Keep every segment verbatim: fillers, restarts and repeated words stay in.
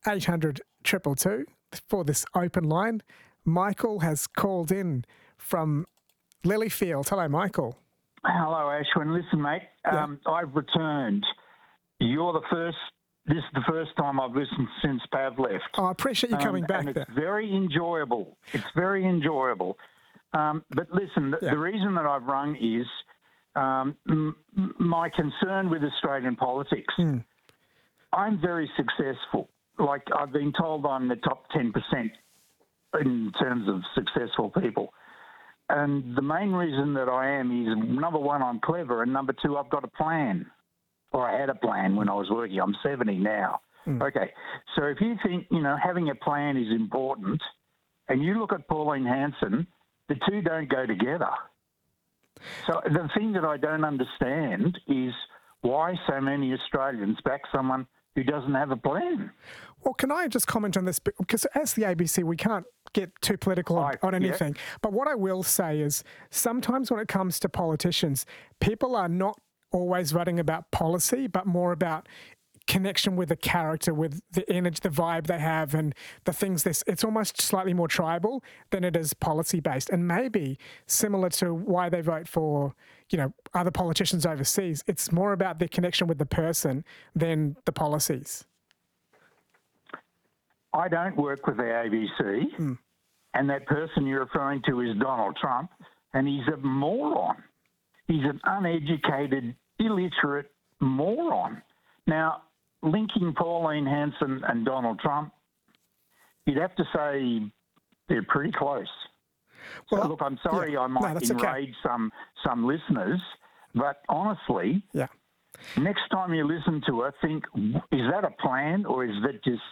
eight hundred two two two for this open line. Michael has called in from Lilyfield. Hello, Michael. Hello, Ashwin. Listen, mate, Yeah. um, I've returned. You're the first, this is the first time I've listened since Pav left. Oh, I appreciate you coming um, back and it's there. very enjoyable. It's very enjoyable. Um, but listen, the, Yeah. the reason that I've rung is um, m- my concern with Australian politics. Mm. I'm very successful. Like, I've been told I'm the top ten percent in terms of successful people. And the main reason that I am is, number one, I'm clever, and number two, I've got a plan. Or I had a plan when I was working. I'm seventy now. Mm. Okay, so if you think, you know, having a plan is important, and you look at Pauline Hanson, the two don't go together. So the thing that I don't understand is why so many Australians back someone who doesn't have a plan. Well, can I just comment on this? Because as the A B C, we can't get too political on, I- on anything. yeah. But what I will say is sometimes when it comes to politicians, people are not always writing about policy, but more about connection with the character, with the energy, the vibe they have, and the things. This it's almost slightly more tribal than it is policy based, and maybe similar to why they vote for, you know, other politicians overseas. It's more about the connection with the person than the policies. I don't work with the A B C, Mm. and that person you're referring to is Donald Trump, and he's a moron. He's an uneducated, illiterate moron. Now, linking Pauline Hanson and Donald Trump, you'd have to say they're pretty close. Well, so, look, I'm sorry yeah. I No, might that's okay. enrage some some listeners, but honestly, Yeah. next time you listen to her, think, is that a plan or is that just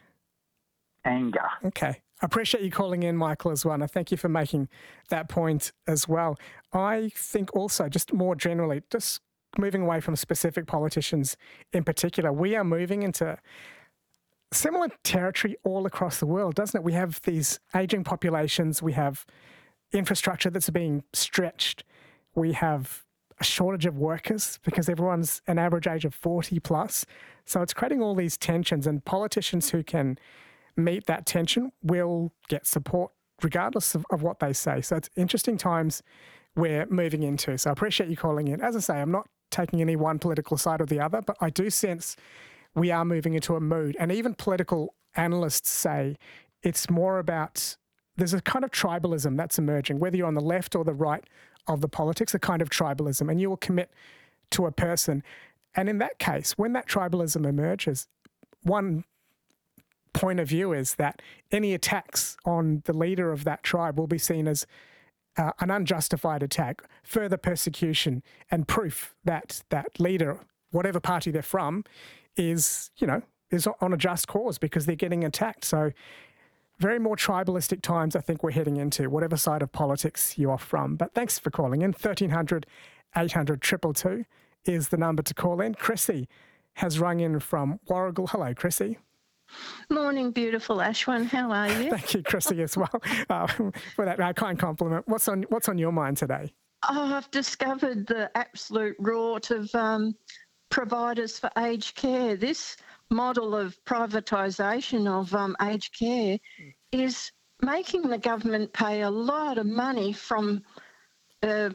anger? Okay. I appreciate you calling in, Michael, as well. And I thank you for making that point as well. I think also, just more generally, just moving away from specific politicians in particular, we are moving into similar territory all across the world, doesn't it? We have these aging populations. We have infrastructure that's being stretched. We have a shortage of workers because everyone's an average age of forty plus. So it's creating all these tensions, and politicians who can meet that tension will get support regardless of, of what they say. So it's interesting times we're moving into. So I appreciate you calling in. As I say, I'm not taking any one political side or the other, but I do sense we are moving into a mood. And even political analysts say it's more about, there's a kind of tribalism that's emerging, whether you're on the left or the right of the politics, a kind of tribalism, and you will commit to a person. And in that case, when that tribalism emerges, one point of view is that any attacks on the leader of that tribe will be seen as uh, an unjustified attack, further persecution, and proof that that leader, whatever party they're from, is, you know, is on a just cause because they're getting attacked. So very more tribalistic times I think we're heading into, whatever side of politics you are from. But thanks for calling in. thirteen hundred, eight hundred, two two two is the number to call in. Chrissy has rung in from Warrigal. Hello, Chrissy. Morning, beautiful Ashwin. How are you? Thank you, Chrissy, as well, uh, for that uh, kind compliment. What's on What's on your mind today? Oh, I've discovered the absolute rort of um, providers for aged care. This model of privatisation of um, aged care is making the government pay a lot of money from uh,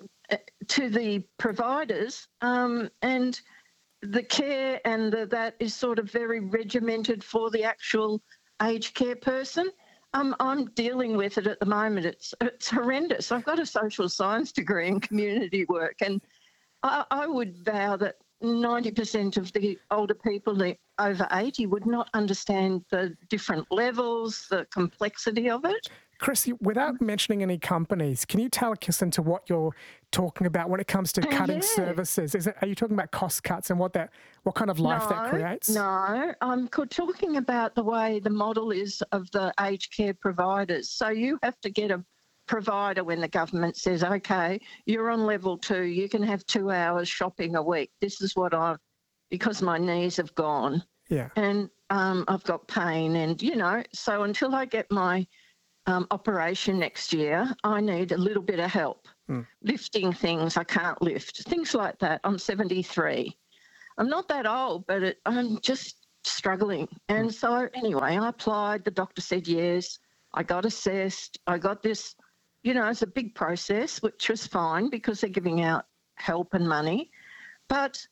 to the providers, um, and the care and the, that is sort of very regimented for the actual aged care person. Um, I'm dealing with it at the moment. It's it's horrendous. I've got a social science degree in community work, and I, I would vow that ninety percent of the older people the over eighty would not understand the different levels, the complexity of it. Chrissy, without mentioning any companies, can you tell us into what you're talking about when it comes to cutting Yeah. services? Is it, are you talking about cost cuts and what that, what kind of life no, that creates? No, I'm co- talking about the way the model is of the aged care providers. So you have to get a provider when the government says, okay, you're on level two, you can have two hours shopping a week. This is what I've, because my knees have gone. Yeah. And um, I've got pain and, you know, so until I get my um, operation next year, I need a little bit of help. Mm. Lifting things I can't lift, things like that. I'm seventy-three. I'm not that old, but it, I'm just struggling. And so anyway, I applied. The doctor said yes. I got assessed. I got this, you know, it's a big process, which was fine because they're giving out help and money. But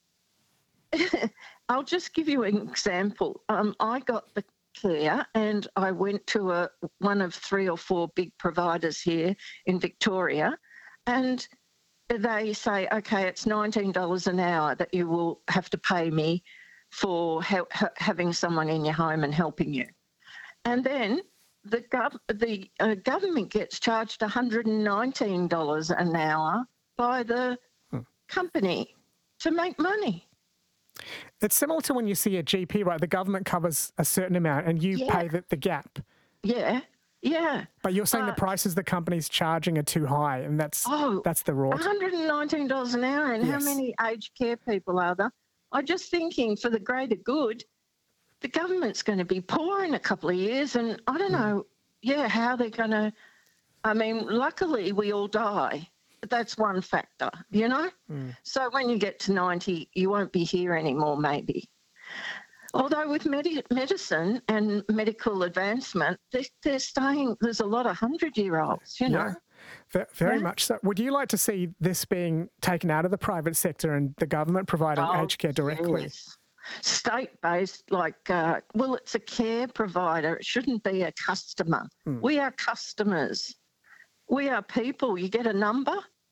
I'll just give you an example. Um, I got the care and I went to a one of three or four big providers here in Victoria, and they say, okay, it's nineteen dollars an hour that you will have to pay me for ha- ha- having someone in your home and helping you. And then the, gov- the uh, government gets charged one hundred nineteen dollars an hour by the hmm. company to make money. It's similar to when you see a G P, right? The government covers a certain amount and you Yeah. pay the, the gap. Yeah, yeah. But you're saying Uh, the prices the company's charging are too high, and that's Oh, that's the raw. one hundred nineteen dollars an hour, and how Yes. many aged care people are there? I'm just thinking for the greater good, the government's going to be poor in a couple of years, and I don't know, yeah, how they're going to. I mean, luckily we all die. That's one factor, you know? Mm. So when you get to ninety, you won't be here anymore, maybe. Although with medi- medicine and medical advancement, they're, they're staying, there's a lot of hundred-year-olds, you know? Yeah, ve- very Yeah. much so. Would you like to see this being taken out of the private sector and the government providing Oh, aged care directly? yes. State-based, like, uh, well, it's a care provider. It shouldn't be a customer. Hmm. We are customers. We are people. You get a number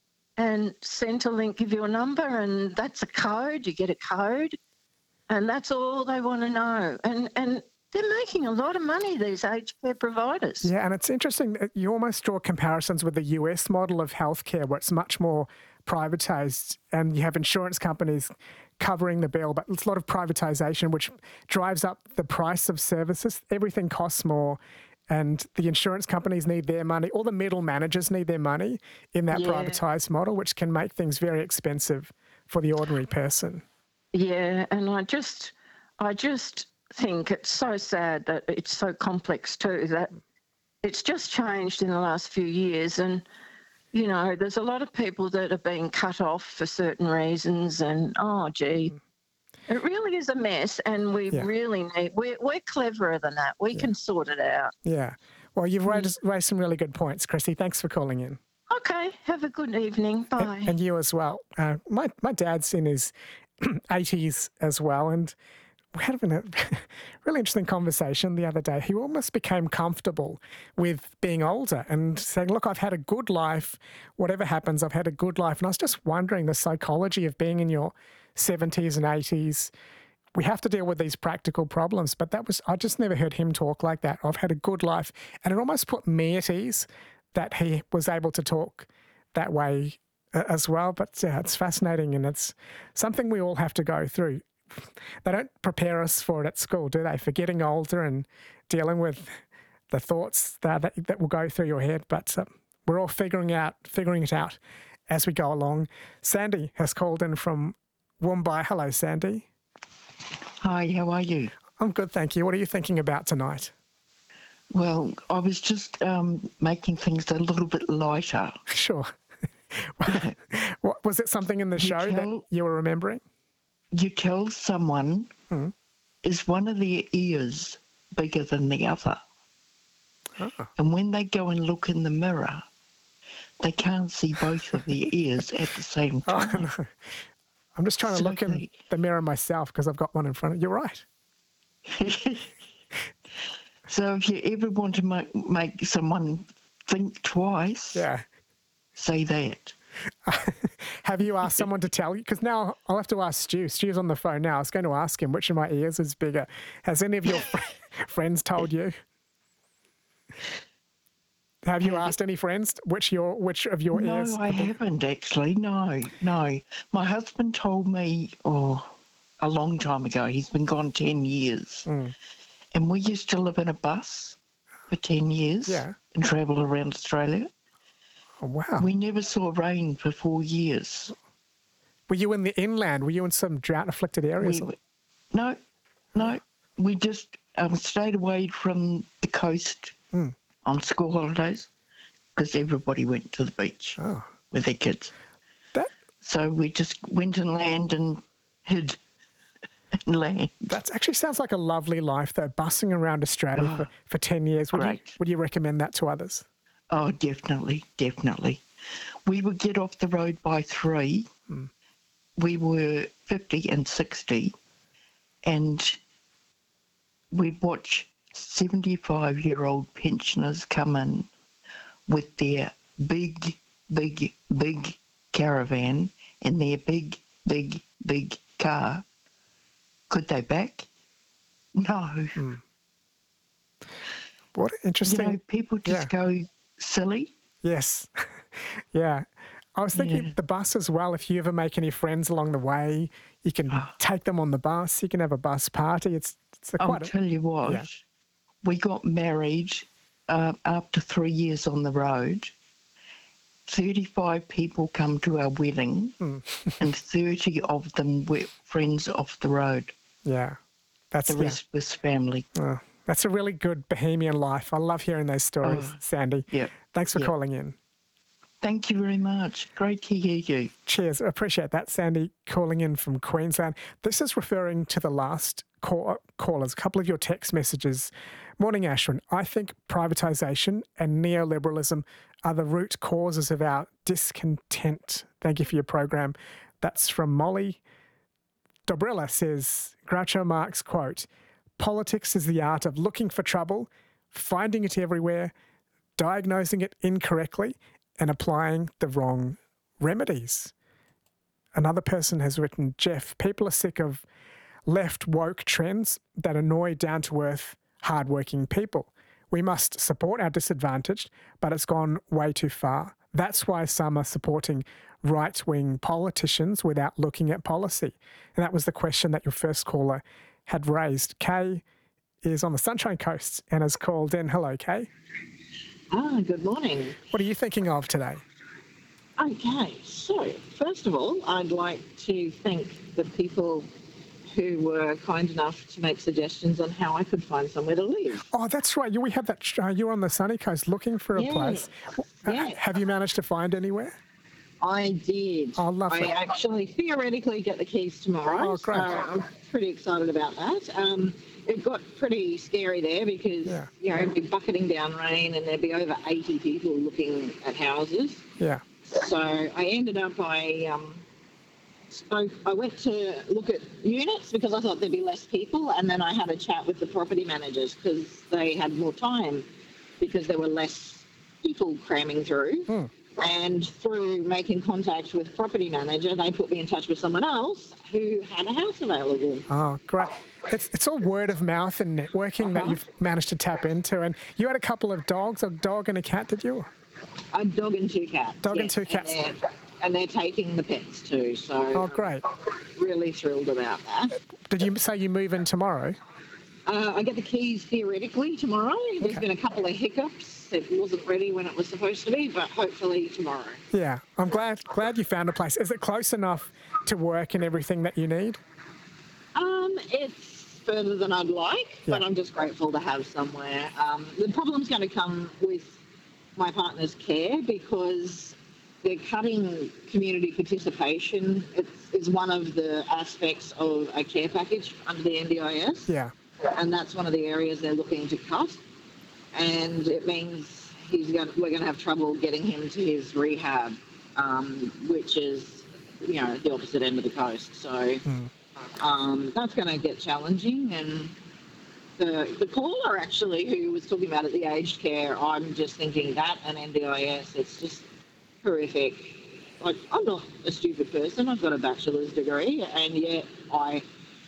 and Centrelink give you a number and that's a code. You get a code and that's all they want to know. And and they're making a lot of money, these aged care providers. Yeah, and it's interesting that you almost draw comparisons with the U S model of healthcare where it's much more privatized and you have insurance companies covering the bill, but it's a lot of privatization, which drives up the price of services. Everything costs more. And the insurance companies need their money. All the middle managers need their money in that Yeah. privatised model, which can make things very expensive for the ordinary person. Yeah, and I just, I just think it's so sad that it's so complex too, that it's just changed in the last few years. And, you know, there's a lot of people that are being cut off for certain reasons and, oh, gee, it really is a mess and we Yeah. really need, we're, we're cleverer than that. We can sort it out. Yeah. Well, you've raised, raised some really good points, Chrissy. Thanks for calling in. Okay, have a good evening. Bye. And you as well. Uh, my, my dad's in his eighties as well, and we had a really interesting conversation the other day. He almost became comfortable with being older and saying, look, I've had a good life. Whatever happens, I've had a good life. And I was just wondering the psychology of being in your seventies and eighties. We have to deal with these practical problems, but that was, I just never heard him talk like that. I've had a good life. And it almost put me at ease that he was able to talk that way uh, as well. But yeah, it's fascinating and it's something we all have to go through. They don't prepare us for it at school, do they? For getting older and dealing with the thoughts that, that, that will go through your head. But uh, we're all figuring out, figuring it out as we go along. Sandy has called in from Woombye. Hello, Sandy. Hi, how are you? I'm good, thank you. What are you thinking about tonight? Well, I was just um, making things a little bit lighter. Sure. What, was it something in the You show that tell- you were remembering? You tell someone, Hmm. is one of their ears bigger than the other? Oh. And when they go and look in the mirror, they can't see both of their ears at the same Oh, time. no. I'm just trying to look in Okay. the mirror myself because I've got one in front of you. You're right. So if you ever want to make, make someone think twice, Yeah. say that. Have you asked someone to tell you? Because now I'll have to ask Stu. Stu's on the phone now. I was going to ask him which of my ears is bigger. Has any of your fr- friends told you? Have you asked any friends which your which of your No, ears? I are bigger? haven't actually. No, no. My husband told me, oh, a long time ago. He's been gone ten years. Mm. And we used to live in a bus for ten years Yeah. and travel around Australia. Oh, wow. We never saw rain for four years. Were you in the inland? Were you in some drought-afflicted areas? We, no, no. We just um, stayed away from the coast Mm. on school holidays because everybody went to the beach Oh, with their kids. that So we just went inland and hid. land. That actually sounds like a lovely life, though, bussing around Australia Oh, for, for ten years. Would you, great. would you recommend that to others? Oh, definitely, definitely. We would get off the road by three. Mm. We were fifty and sixty, and we'd watch seventy-five-year-old pensioners come in with their big, big, big caravan and their big, big, big car. Could they back? No. Mm. What an You interesting... know, people just yeah. go silly. Yes. yeah. I was thinking Yeah. the bus as well. If you ever make any friends along the way, you can take them on the bus. You can have a bus party. It's, it's a I'll quite a, tell you what, yeah. we got married uh, after three years on the road. thirty-five people come to our wedding, Mm. and thirty of them were friends off the road. yeah. That's The yeah. rest was family. Oh, that's a really good bohemian life. I love hearing those stories, Oh, Sandy. yeah. Thanks for yeah. calling in. Thank you very much. Great to hear you. Cheers. I appreciate that, Sandy, calling in from Queensland. This is referring to the last call, callers, a couple of your text messages. Morning, Ashwin. I think privatisation and neoliberalism are the root causes of our discontent. Thank you for your program. That's from Molly. Dobrilla says, Groucho Marx quote, politics is the art of looking for trouble, finding it everywhere, diagnosing it incorrectly, and applying the wrong remedies. Another person has written, Jeff, people are sick of left woke trends that annoy down-to-earth, hardworking people. We must support our disadvantaged, but it's gone way too far. That's why some are supporting right-wing politicians without looking at policy. And that was the question that your first caller had raised. Kay is on the Sunshine Coast and has called in. Hello, Kay. Ah, good morning. What are you thinking of today? Okay, so first of all, I'd like to thank the people who were kind enough to make suggestions on how I could find somewhere to live. Oh, that's right. You, we had that. Uh, you were on the sunny coast looking for a Yeah, place. Uh, yeah. Have you managed to find anywhere? I did. Oh, lovely. I actually theoretically get the keys tomorrow. Oh, great. So I'm pretty excited about that. Um, it got pretty scary there because, Yeah. you know, it'd be bucketing down rain and there'd be over eighty people looking at houses. Yeah. So I ended up, I um, spoke, I went to look at units because I thought there'd be less people, and then I had a chat with the property managers because they had more time because there were less people cramming through. Hmm. And through making contact with property manager, they put me in touch with someone else who had a house available. Oh, great. It's, it's all word of mouth and networking that Uh-huh. you've managed to tap into. And you had a couple of dogs, a dog and a cat, did you? A dog and two cats. Dog and yes, two cats. And they're, and they're taking the pets too, so Oh, great. really thrilled about that. Did you say you move in tomorrow? Uh, I get the keys theoretically tomorrow. There's Okay. been a couple of hiccups. It wasn't ready when it was supposed to be, but hopefully tomorrow. Yeah. I'm glad glad you found a place. Is it close enough to work and everything that you need? Um, it's further than I'd like, but Yeah. I'm just grateful to have somewhere. Um, the problem's going to come with my partner's care because they're cutting community participation. It's is one of the aspects of a care package under the N D I S. Yeah. And that's one of the areas they're looking to cut. And it means he's going. We're going to have trouble getting him to his rehab, um, which is, you know, at the opposite end of the coast. So Mm. um, that's going to get challenging. And the the caller actually who was talking about at the aged care, I'm just thinking that and N D I S. It's just horrific. Like, I'm not a stupid person. I've got a bachelor's degree, and yet I,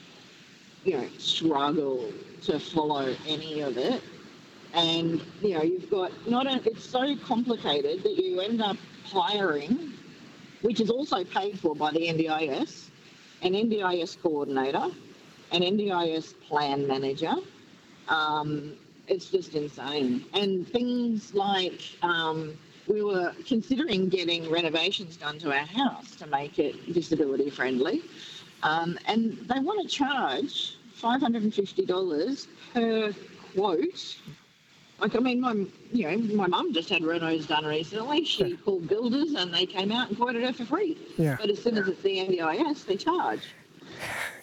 you know, struggle to follow any of it. And, you know, you've got not a, it's so complicated that you end up hiring, which is also paid for by the N D I S, an N D I S coordinator, an N D I S plan manager. Um, it's just insane. And things like um, we were considering getting renovations done to our house to make it disability friendly. Um, and they want to charge five hundred fifty dollars per quote. Like, I mean, my, you know, my mum just had renos done recently. She Yeah. called builders and they came out and quoted her for free. Yeah. But as soon as it's the N D I S, they charge.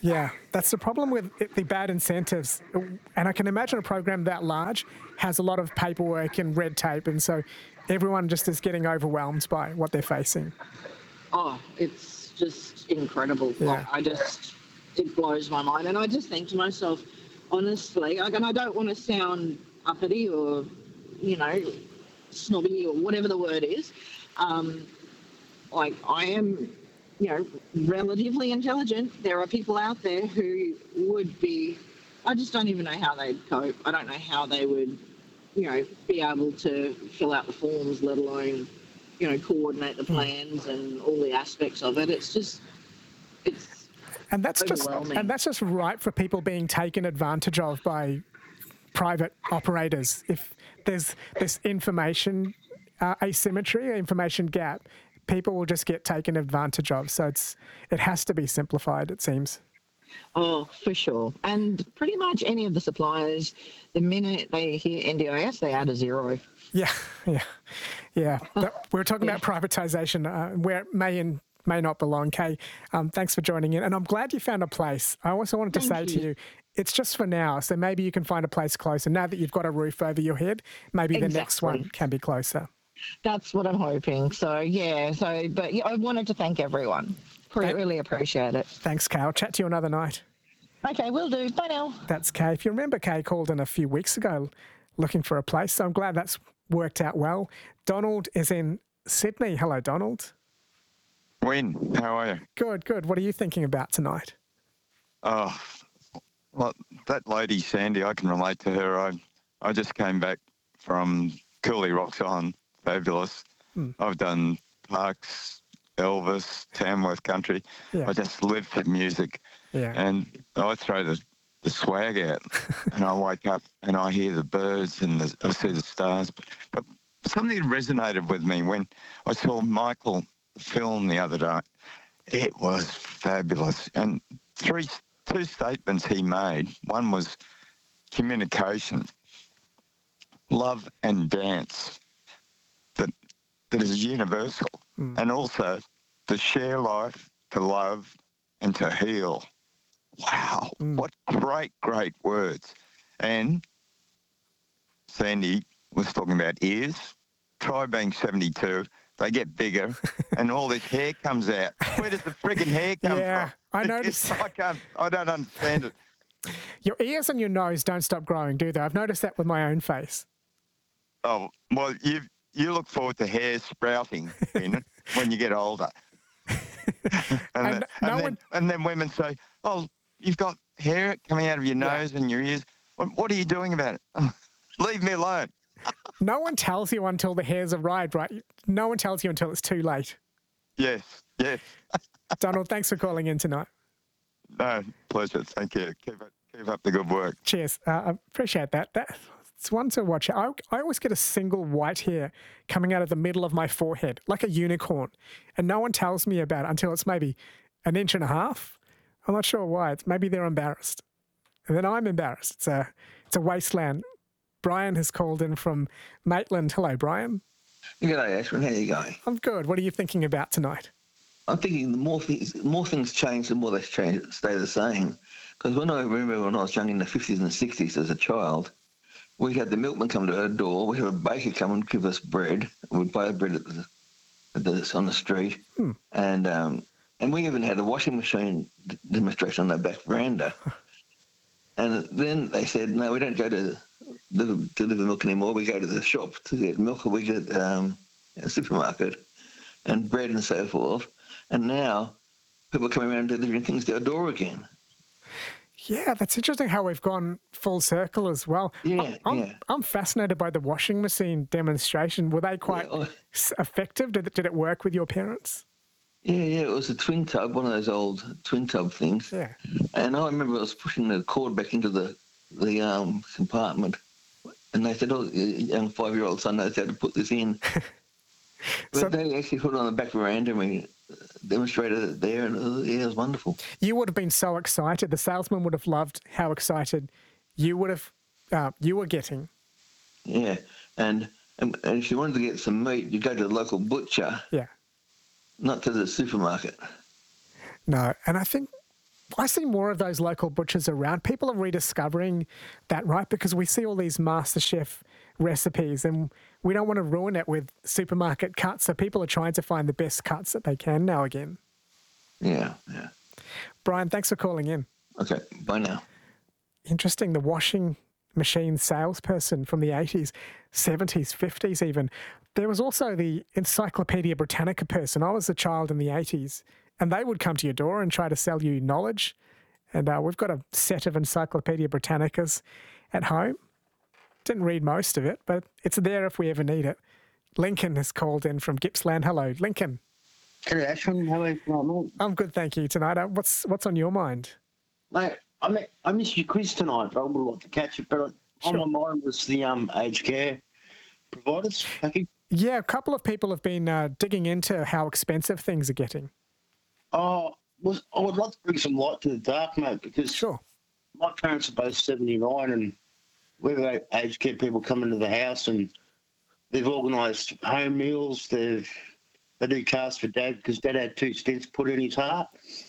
Yeah, that's the problem with it, the bad incentives. And I can imagine a program that large has a lot of paperwork and red tape, and so everyone just is getting overwhelmed by what they're facing. Oh, it's just incredible. Yeah. Like, I just, it blows my mind. And I just think to myself, honestly, like, and I don't want to sound uppity or, you know, snobby or whatever the word is. Um, like, I am, you know, relatively intelligent. There are people out there who would be, I just don't even know how they'd cope. I don't know how they would, you know, be able to fill out the forms, let alone, you know, coordinate the plans and all the aspects of it. It's just, it's And that's just overwhelming. and that's just right for people being taken advantage of by private operators. If there's this information uh, asymmetry, information gap, people will just get taken advantage of. So it's it has to be simplified, it seems. Oh, for sure. And pretty much any of the suppliers, the minute they hear N D I S, they add a zero. Yeah, yeah, yeah. But we were talking about privatisation, uh, where it may and may not belong. Kay, um, thanks for joining in. And I'm glad you found a place. I also wanted to Thank say to you. you, it's just for now. So maybe you can find a place closer. Now that you've got a roof over your head, maybe the next Exactly. one can be closer. That's what I'm hoping. So, yeah. So, but yeah, I wanted to thank everyone. Pre- Thank- really appreciate it. Thanks, Kay. I'll chat to you another night. Okay, will do. Bye now. That's Kay. If you remember, Kay called in a few weeks ago looking for a place. So I'm glad that's worked out well. Donald is in Sydney. Hello, Donald. Win, how are you? Good, good. What are you thinking about tonight? Oh, well, that lady Sandy, I can relate to her. I, I just came back from Cooley Rocks Island, fabulous. Hmm. I've done Parks, Elvis, Tamworth Country. Yeah. I just live for music, Yeah. and I throw the, the swag out, and I wake up and I hear the birds and the, I see the stars. But, but something resonated with me when I saw Michael film the other day. It was fabulous, and three two statements he made. One was communication, love and dance, that that is universal, Mm. and also to share life, to love, and to heal. Wow, Mm. what great, great words. And Sandy was talking about ears. Try being seventy-two. They get bigger, and all this hair comes out. Where does the friggin' hair come Yeah, from? I It's- noticed. I can't. I don't understand it. Your ears and your nose don't stop growing, do they? I've noticed that with my own face. Oh well, you you look forward to hair sprouting in it when you get older. and, And then, no and, then, one- and then women say, "Oh, you've got hair coming out of your Yeah. nose and your ears. What, what are you doing about it? Leave me alone." No one tells you until the hair's arrived, right? No one tells you until it's too late. Yes, yes. Donald, thanks for calling in tonight. No, pleasure. Thank you. Keep up, keep up the good work. Cheers. Uh, I appreciate that. that. It's one to watch. I, I always get a single white hair coming out of the middle of my forehead, like a unicorn. And no one tells me about it until it's maybe an inch and a half. I'm not sure why. It's maybe they're embarrassed. And then I'm embarrassed. It's a, it's a wasteland. Brian has called in from Maitland. Hello, Brian. G'day, Ashwin. How you going? I'm good. What are you thinking about tonight? I'm thinking the more things, more things change, the more they change, stay the same. Because when I remember when I was young in the fifties and sixties as a child, we had the milkman come to our door. We had a baker come and give us bread. We'd buy the bread at the, at the, on the street, Hmm. and um, and we even had a washing machine d- demonstration on our back veranda. And then they said, no, we don't go to deliver, deliver milk anymore. We go to the shop to get milk, or we get um, a supermarket and bread and so forth. And now people are coming around delivering things to our door again. Yeah, that's interesting how we've gone full circle as well. Yeah, I'm, I'm, yeah. I'm fascinated by the washing machine demonstration. Were they quite Yeah, oh. s effective? Did it, did it work with your parents? Yeah, yeah, it was a twin tub, one of those old twin tub things. Yeah. And I remember I was pushing the cord back into the the um, compartment, and they said, "Oh, your young five-year-old son knows how to put this in." But So- they actually put it on the back veranda, and we demonstrated it there, and it was, yeah, it was wonderful. You would have been so excited. The salesman would have loved how excited you would have, uh, you were getting. Yeah, and, and and if you wanted to get some meat, you go to the local butcher, Yeah. not to the supermarket. No, and I think I see more of those local butchers around. People are rediscovering that, right? Because we see all these MasterChef recipes and we don't want to ruin it with supermarket cuts. So people are trying to find the best cuts that they can now again. Yeah, yeah. Brian, thanks for calling in. Okay, bye now. Interesting. The washing machine salesperson from the eighties, seventies, fifties even. There was also the Encyclopedia Britannica person. I was a child in the eighties and they would come to your door and try to sell you knowledge. And uh, we've got a set of Encyclopedia Britannicas at home. Didn't read most of it, but it's there if we ever need it. Lincoln has called in from Gippsland. Hello, Lincoln. Hello, Ashwin. How are you tonight, mate? I'm good, thank you. Tonight, uh, what's what's on your mind? Mate, I mean, I missed your quiz tonight, but I would like to catch it. But Sure. on my mind was the um aged care providers package. Yeah, a couple of people have been uh, digging into how expensive things are getting. Oh, was I would like to bring some light to the dark, mate, because Sure. my parents are both seventy-nine, and we've had aged care people come into the house, and they've organised home meals. They've they do cars for Dad because Dad had two stents put in his heart.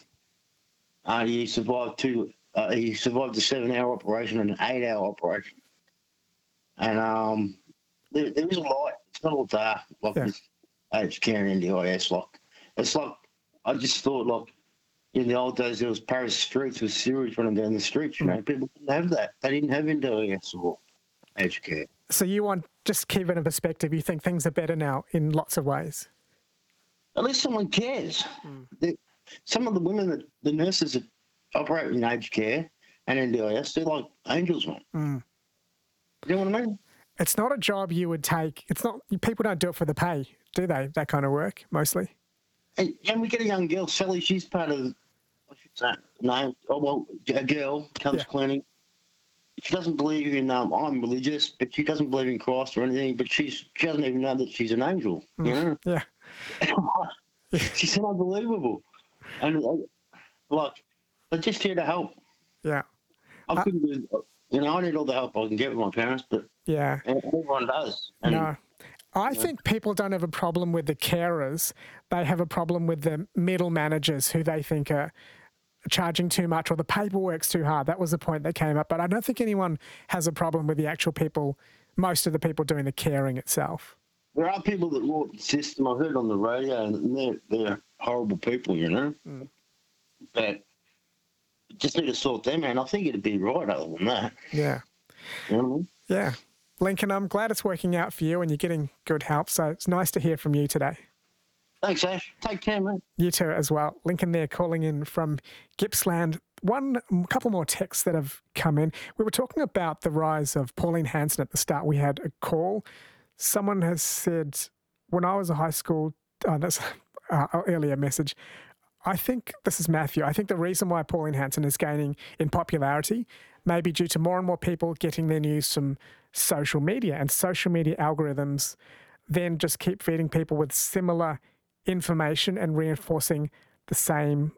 Uh, he survived two. Uh, he survived a seven-hour operation and an eight-hour operation. And um, there, there is a light. It's not all dark like Yeah. this aged care and N D I S. Like it's like I just thought like in the old days there was Paris streets with sewage running down the streets. You know, people didn't have that. They didn't have N D I S or aged care. So you want, just keep it in perspective, you think things are better now in lots of ways? At least someone cares. The- some of the women, that the nurses that operate in aged care and N D I S, they're like angels, man. Mm. You know what I mean? It's not a job you would take. It's not, people don't do it for the pay, do they? That kind of work, mostly. And, and we get a young girl, Sally, she's part of, I should say, no, oh, well, a girl comes Yeah. cleaning. She doesn't believe in, um, I'm religious, but she doesn't believe in Christ or anything, but she's, she doesn't even know that she's an angel, you know? Yeah. She's unbelievable. And, uh, like, they're just here to help. Yeah. I Uh, couldn't do, you know, I need all the help I can get with my parents, but Yeah. everyone does. And No. I think people don't have a problem with the carers. They have a problem with the middle managers who they think are charging too much or the paperwork's too hard. That was the point that came up. But I don't think anyone has a problem with the actual people, most of the people doing the caring itself. there are people that want the system. I heard on the radio, and they're, they're horrible people, you know? Mm. But just need to sort them out. And I think it'd be right other than that. Yeah. You know what I mean? Yeah. Lincoln, I'm glad it's working out for you and you're getting good help. So it's nice to hear from you today. Thanks, Ash. Take care, mate. You too as well. Lincoln there calling in from Gippsland. One a couple more texts that have come in. We were talking about the rise of Pauline Hanson at the start. We had a call. Someone has said, when I was a high school, oh, that's uh, an earlier message. I think, this is Matthew, I think the reason why Pauline Hanson is gaining in popularity may be due to more and more people getting their news from social media, and social media algorithms then just keep feeding people with similar information and reinforcing the same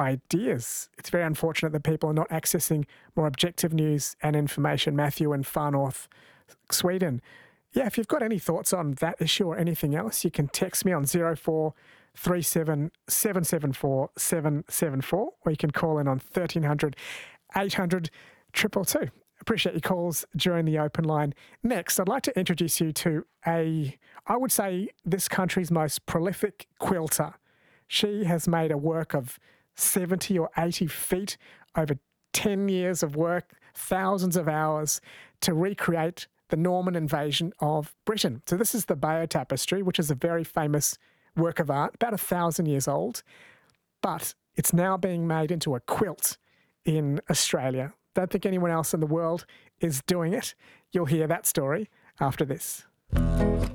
ideas. It's very unfortunate that people are not accessing more objective news and information. Matthew in Far North, Sweden. Yeah, if you've got any thoughts on that issue or anything else, you can text me on zero four three seven, seven seven four, seven seven four, or you can call in on thirteen hundred, eight hundred, two two two. Appreciate your calls during the open line. Next, I'd like to introduce you to a, I would say, this country's most prolific quilter. She has made a work of seventy or eighty feet over ten years of work, thousands of hours to recreate the Norman invasion of Britain. So this is the Bayeux Tapestry, which is a very famous work of art, about a thousand years old, but it's now being made into a quilt in Australia. Don't think anyone else in the world is doing it. You'll hear that story after this.